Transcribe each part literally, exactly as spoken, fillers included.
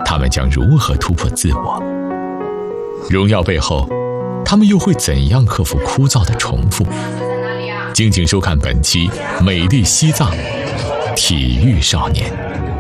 他们将如何突破自我？荣耀背后，他们又会怎样克服枯燥的重复？敬请收看本期《美丽西藏体育少年》。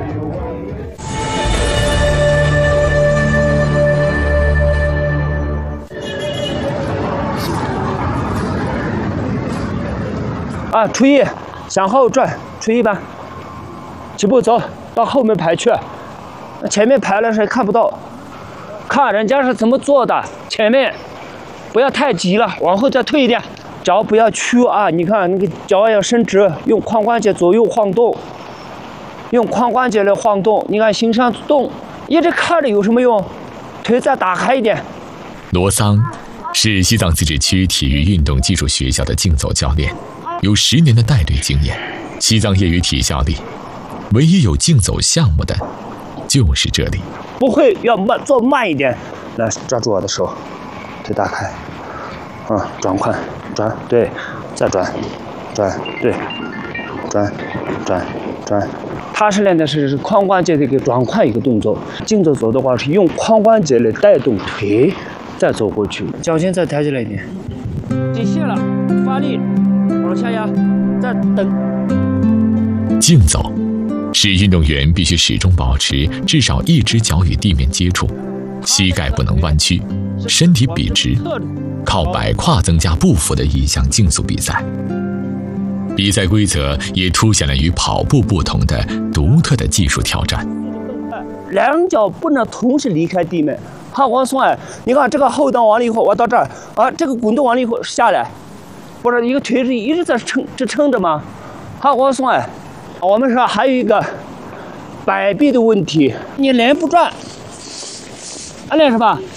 啊，初一，向后转，初一吧，几步走到后面排去，前面排了谁看不到，看人家是怎么做的，前面不要太急了，往后再退一点，脚不要屈啊，你看那个脚要伸直，用髋关节左右晃动，用髋关节来晃动，你看心上动，一直看着有什么用？腿再打开一点。 罗桑是西藏自治区体育运动技术学校的竞走教练，有十年的带队经验。西藏业余体校里，唯一有竞走项目的，就是这里。 不会，要慢，做慢一点。来，抓住我的手，腿打开，啊，转髋，转，对，再转，转，对，转，转，转。他是练的是髋关节的一个转髋一个动作。竞走走的话是用髋关节来带动腿，再走过去，脚尖再抬起来一点，机械了，发力。往下压，再等。 竞走是运动员必须始终保持至少一只脚与地面接触，膝盖不能弯曲，身体笔直，靠摆胯增加步幅的一项竞速比赛。比赛规则也凸显了与跑步不同的独特的技术挑战。 两脚不能同时离开地面。好，王松哎，你看这个后蹬完了以后，我到这儿啊，这个滚动完了以后下来。不是一个腿是一直在撑支撑着吗？好，王松哎，我们说还有一个摆臂的问题，你连不转，啊连是吧？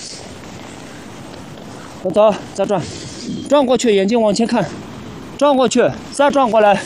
我走，再转，转过去，眼睛往前看，转过去，再转过来，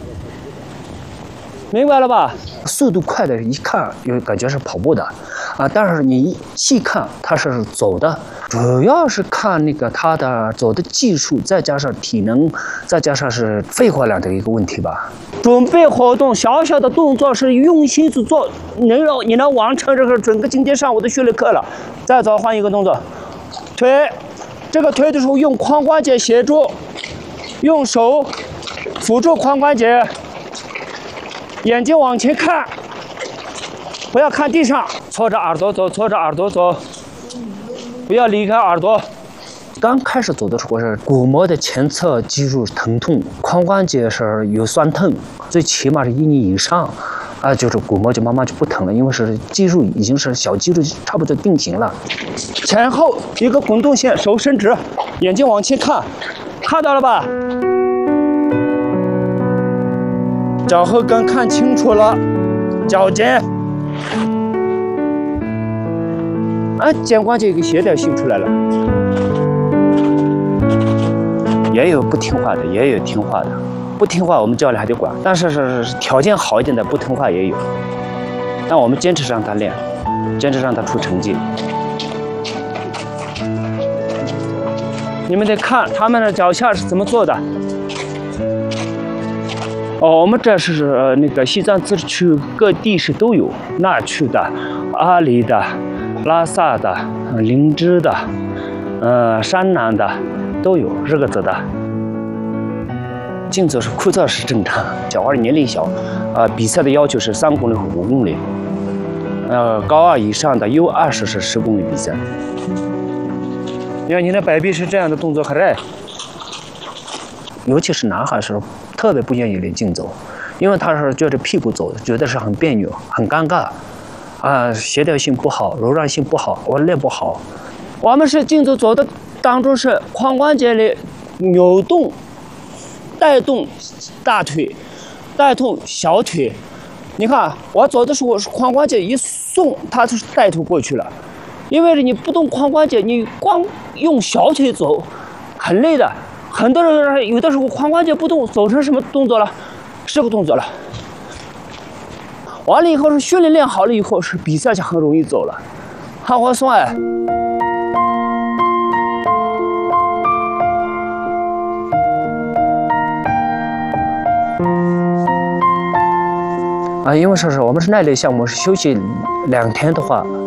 明白了吧？速度快的，一看有感觉是跑步的啊，但是你细看它是走的。主要是看那个他的走的技术，再加上体能，再加上是肺活量的一个问题吧。准备活动，小小的动作是用心去做，能让你能完成这个整个今天上午的训练课了。再走换一个动作，腿，这个腿的时候用髋关节协助，用手辅助髋关节，眼睛往前看，不要看地上，搓着耳朵走，搓着耳朵走。不要离开耳朵。刚开始走的时候是鼓膜的前侧肌肉疼痛，髋关节是有酸痛，最起码是一年以上，啊，就是鼓膜就慢慢就不疼了，因为是肌肉已经是小肌肉差不多定型了。前后一个滚动线，手伸直，眼睛往前看，看到了吧？脚后跟看清楚了，脚尖。啊，肩关节一个协调性出来了，也有不听话的，也有听话的。不听话，我们教练还得管，但是是是条件好一点的不听话也有。但我们坚持让他练，坚持让他出成绩。你们得看他们的脚下是怎么做的。哦，我们这是呃那个西藏自治区各地是都有，那曲的、阿里的。拉萨的、林芝的、呃山南的都有，日喀则的。竞走是枯燥是正常，小孩年龄小，啊、呃，比赛的要求是三公里和五公里，呃，高二以上的 U 二十是十公里比赛。你看你的摆臂是这样的动作，很热，尤其是男孩是特别不愿意练竞走，因为他是觉得屁股走，觉得是很别扭、很尴尬。啊，协调性不好，柔软性不好，我练不好。我们是竞走走的当中是髋关节的扭动，带动大腿，带动小腿。你看我走的时候是髋关节一送，它就是带头过去了。因为你不动髋关节，你光用小腿走，很累的。很多人有的时候髋关节不动，走成什么动作了？这个动作了。完了以后是训练练好了以后是比赛就很容易走了，很划算哎。啊，因为说是我们是耐力项目，是休息两天的话，